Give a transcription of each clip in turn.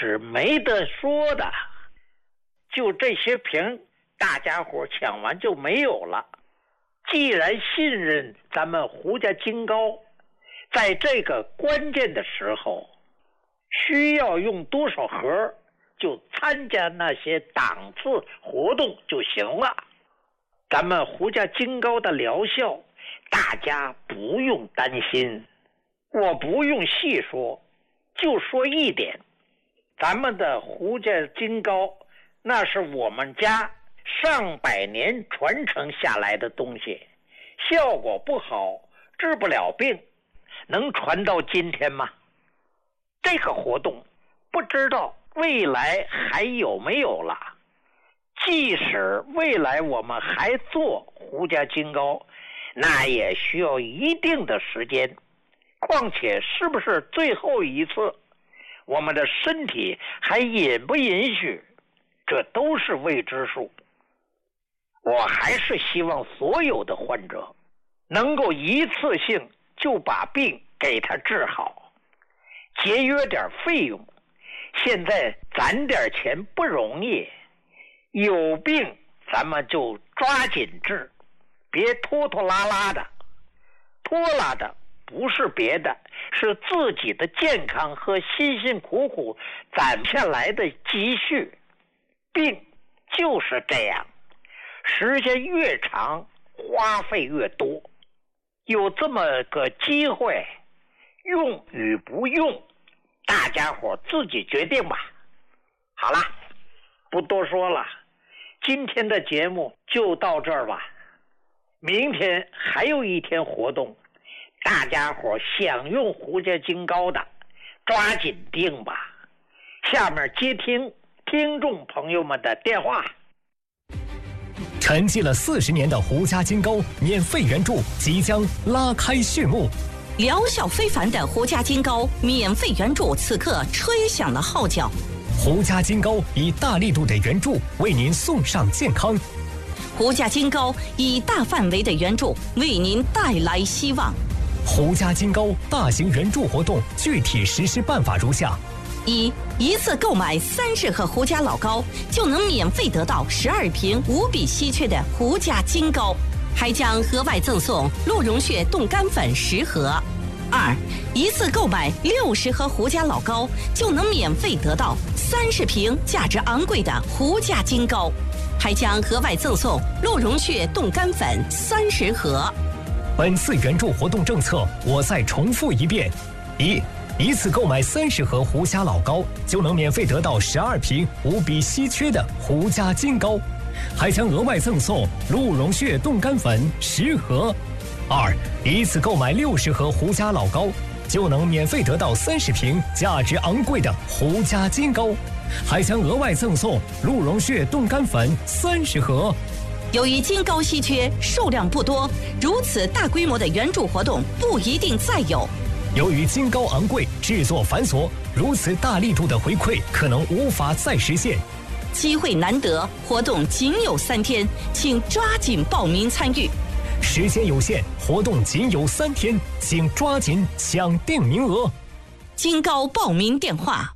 是没得说的。就这些瓶，大家伙抢完就没有了。既然信任咱们胡家金糕，在这个关键的时候，需要用多少盒就参加那些档次活动就行了。咱们胡家金糕的疗效，大家不用担心。我不用细说，就说一点，咱们的胡家金糕，那是我们家上百年传承下来的东西，效果不好，治不了病，能传到今天吗？这个活动不知道未来还有没有了。即使未来我们还做胡家金糕，那也需要一定的时间。况且是不是最后一次，我们的身体还允不允许，这都是未知数。我还是希望所有的患者能够一次性就把病给他治好，节约点费用。现在攒点钱不容易，有病咱们就抓紧治，别拖拖拉拉的。拖拉的不是别的，是自己的健康和辛辛苦苦攒下来的积蓄。病就是这样，时间越长，花费越多。有这么个机会，用与不用，大家伙自己决定吧。好了，不多说了，今天的节目就到这儿吧。明天还有一天活动，大家伙想用胡家金糕的，抓紧订吧。下面接听听众朋友们的电话。 沉寂了40年的胡家金糕免费援助即将拉开序幕， 疗效非凡的胡家金糕免费援助此刻吹响了号角。 胡家金糕以大力度的援助为您送上健康， 胡家金糕以大范围的援助为您带来希望。 胡家金糕大型援助活动具体实施办法如下： 一次购买30盒胡家老糕，就能免费得到12瓶无比稀缺的胡家金糕，还将额外赠送鹿茸血冻干粉10盒。一次购买60盒胡家老糕，就能免费得到30瓶价值昂贵的胡家金糕，还将额外赠送鹿茸血冻干粉30盒。 本次援助活动政策，我再重复一遍：一次购买30盒胡家老糕，就能免费得到12瓶无比稀缺的胡家金糕，还将额外赠送鹿茸血冻干粉10盒。一次购买60盒胡家老糕，就能免费得到30瓶价值昂贵的胡家金糕，还将额外赠送鹿茸血冻干粉30盒。 由于金糕稀缺，数量不多，如此大规模的援助活动不一定再有。 由于金糕昂贵，制作繁琐，如此大力度的回馈可能无法再实现。 机会难得，活动仅有3天，请抓紧报名参与。 时间有限，活动仅有3天，请抓紧抢订名额。 金糕报名电话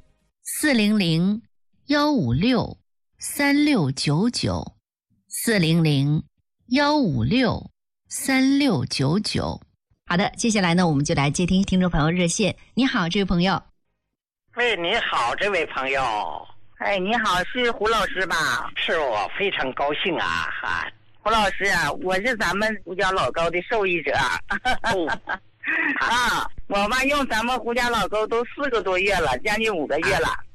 ：400-156-3699，400-156-3699。好的，接下来呢，我们就来接听听众朋友热线。你好，这位朋友。 喂，你好，这位朋友。 哎，你好，是胡老师吧？ 是我，非常高兴啊！ 胡老师啊，我是咱们胡家老糕的受益者。我妈用咱们胡家老糕都4个多月了，将近5个月了。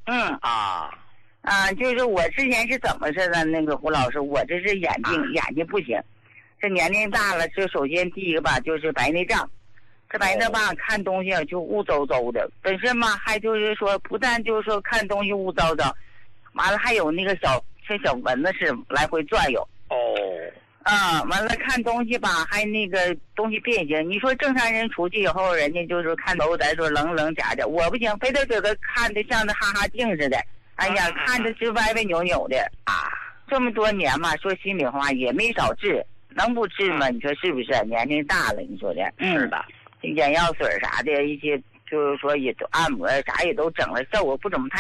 就是我之前是怎么事的？那个胡老师，我这是眼睛不行。这年龄大了，这首先第一个吧，就是白内障。这白内障看东西就雾糟糟的，本身嘛，还就是说，不但就是说看东西雾糟糟，完了还有那个像小蚊子似的来回转悠。完了看东西吧，还那个东西变形。你说正常人出去以后，人家就是看楼咱说棱假的，我不行，非得给他看的像那哈哈镜似的。哎呀，看着是歪歪扭扭的这么多年嘛，说心里话也没少治。能不治吗？你说是不是？年龄大了，你说的。 是的， 眼药水啥的，一些就是说也都按摩啥也都整了，效果不怎么太